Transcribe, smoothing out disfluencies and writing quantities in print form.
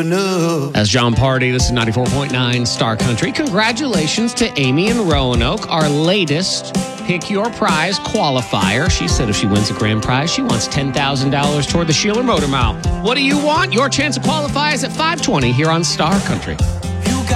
enough. As John Party, this is 94.9 Star Country. Congratulations to Amy in Roanoke, our latest Pick Your Prize qualifier. She said if she wins a grand prize, she wants $10,000 toward the Sheeler Motor Mile. What do you want? Your chance to qualify is at 520 here on Star Country.